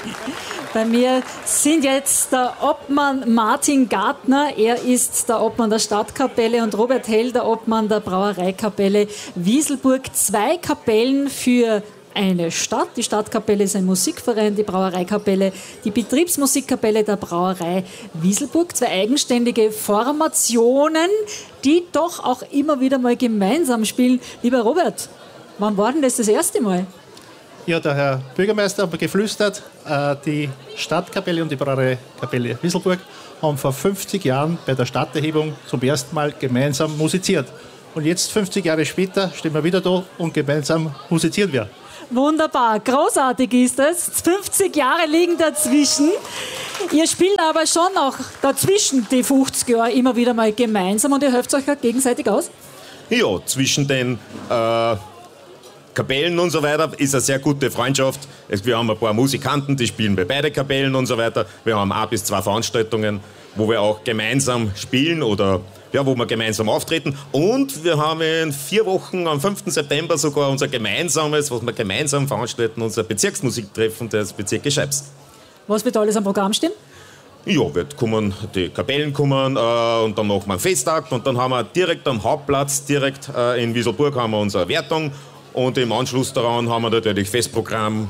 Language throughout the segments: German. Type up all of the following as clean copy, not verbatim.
Bei mir sind jetzt der Obmann Martin Gartner, er ist der Obmann der Stadtkapelle, und Robert Hell, der Obmann der Brauereikapelle Wieselburg. 2 Kapellen für eine Stadt. Die Stadtkapelle ist ein Musikverein, die Brauereikapelle, die Betriebsmusikkapelle der Brauerei Wieselburg. 2 eigenständige Formationen, die doch auch immer wieder mal gemeinsam spielen. Lieber Robert, wann war denn das erste Mal? Ja, der Herr Bürgermeister hat mir geflüstert, die Stadtkapelle und die Brauereikapelle Wieselburg haben vor 50 Jahren bei der Stadterhebung zum ersten Mal gemeinsam musiziert. Und jetzt, 50 Jahre später, stehen wir wieder da und gemeinsam musizieren wir. Wunderbar, großartig ist es. 50 Jahre liegen dazwischen. Ihr spielt aber schon auch dazwischen die 50 Jahre immer wieder mal gemeinsam und ihr helft euch auch gegenseitig aus? Ja, zwischen den Kapellen und so weiter ist eine sehr gute Freundschaft. Wir haben ein paar Musikanten, die spielen bei beiden Kapellen und so weiter. Wir haben 1 bis 2 Veranstaltungen, wo wir auch gemeinsam spielen oder ja, wo wir gemeinsam auftreten. Und wir haben in 4 Wochen am 5. September sogar unser gemeinsames, was wir gemeinsam veranstalten, unser Bezirksmusiktreffen des Bezirkes Scheibs. Was wird alles am Programm stehen? Ja, die Kapellen kommen und dann machen wir einen Festakt und dann haben wir direkt am Hauptplatz, direkt in Wieselburg, haben wir unsere Wertung. Und im Anschluss daran haben wir natürlich Festprogramm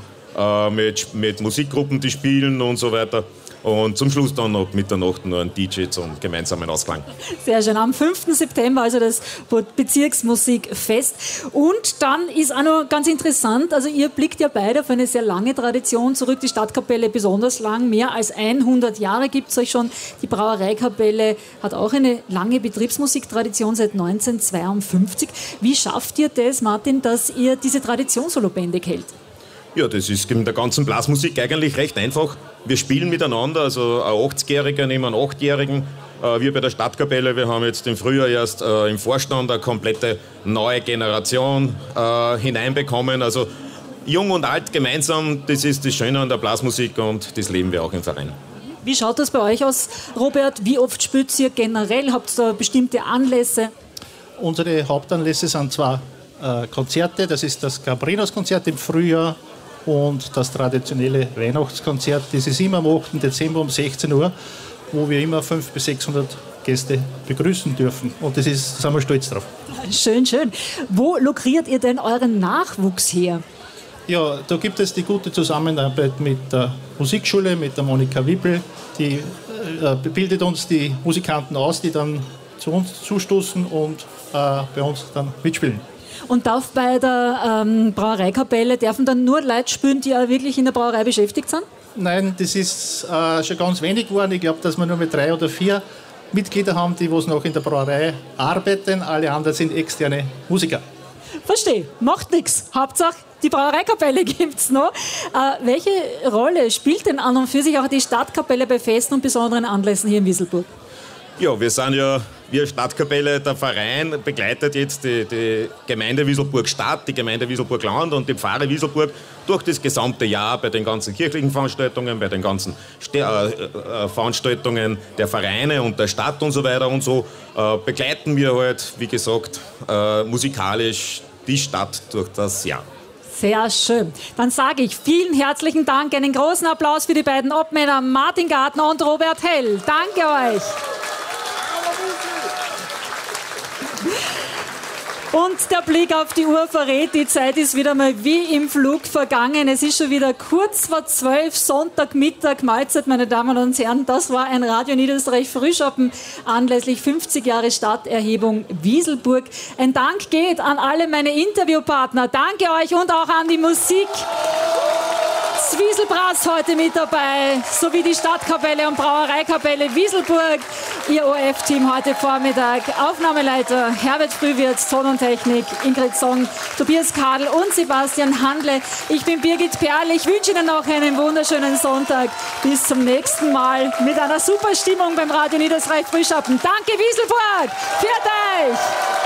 mit Musikgruppen, die spielen und so weiter. Und zum Schluss dann noch Mitternacht noch ein DJ zum gemeinsamen Ausklang. Sehr schön. Am 5. September, also das Bezirksmusikfest. Und dann ist auch noch ganz interessant, also ihr blickt ja beide auf eine sehr lange Tradition zurück. Die Stadtkapelle besonders lang, mehr als 100 Jahre gibt es euch schon. Die Brauereikapelle hat auch eine lange Betriebsmusiktradition seit 1952. Wie schafft ihr das, Martin, dass ihr diese Tradition so lebendig hält? Ja, das ist in der ganzen Blasmusik eigentlich recht einfach. Wir spielen miteinander, also ein 80-Jähriger neben einem 8-Jährigen. Wir bei der Stadtkapelle, wir haben jetzt im Frühjahr erst im Vorstand eine komplette neue Generation hineinbekommen. Also jung und alt gemeinsam, das ist das Schöne an der Blasmusik und das leben wir auch im Verein. Wie schaut das bei euch aus, Robert? Wie oft spielt ihr generell? Habt ihr da bestimmte Anlässe? Unsere Hauptanlässe sind 2 Konzerte. Das ist das Caprinos-Konzert im Frühjahr und das traditionelle Weihnachtskonzert. Das ist immer am 8. Dezember um 16 Uhr, wo wir immer 500 bis 600 Gäste begrüßen dürfen. Und da sind wir stolz drauf. Schön, schön. Wo lukriert ihr denn euren Nachwuchs her? Ja, da gibt es die gute Zusammenarbeit mit der Musikschule, mit der Monika Wippel. Die bildet uns die Musikanten aus, die dann zu uns zustoßen und bei uns dann mitspielen. Und darf bei der Brauereikapelle, dürfen dann nur Leute spielen, die auch wirklich in der Brauerei beschäftigt sind? Nein, das ist schon ganz wenig geworden. Ich glaube, dass wir nur mit 3 oder 4 Mitglieder haben, die noch in der Brauerei arbeiten. Alle anderen sind externe Musiker. Verstehe, macht nichts. Hauptsache, die Brauereikapelle gibt es noch. Welche Rolle spielt denn an und für sich auch die Stadtkapelle bei Festen und besonderen Anlässen hier in Wieselburg? Ja, wir Stadtkapelle, der Verein begleitet jetzt die Gemeinde Wieselburg-Stadt, die Gemeinde Wieselburg-Land und die Pfarre Wieselburg durch das gesamte Jahr bei den ganzen kirchlichen Veranstaltungen, bei den ganzen Veranstaltungen der Vereine und der Stadt und so weiter und so begleiten wir halt, wie gesagt, musikalisch die Stadt durch das Jahr. Sehr schön. Dann sage ich vielen herzlichen Dank, einen großen Applaus für die beiden Obmänner Martin Gartner und Robert Hell. Danke euch. Und der Blick auf die Uhr verrät, die Zeit ist wieder mal wie im Flug vergangen. Es ist schon wieder kurz vor 12, Sonntagmittag, Mahlzeit, meine Damen und Herren. Das war ein Radio Niederösterreich Frühschoppen anlässlich 50 Jahre Stadterhebung Wieselburg. Ein Dank geht an alle meine Interviewpartner. Danke euch und auch an die Musik. Wieselbrass heute mit dabei, sowie die Stadtkapelle und Brauereikapelle Wieselburg. Ihr ORF-Team heute Vormittag. Aufnahmeleiter Herbert Frühwirth, Ton und Technik, Ingrid Song, Tobias Kadel und Sebastian Handle. Ich bin Birgit Perl. Ich wünsche Ihnen noch einen wunderschönen Sonntag. Bis zum nächsten Mal mit einer super Stimmung beim Radio Niederösterreich Frühschoppen. Danke Wieselburg! Für euch!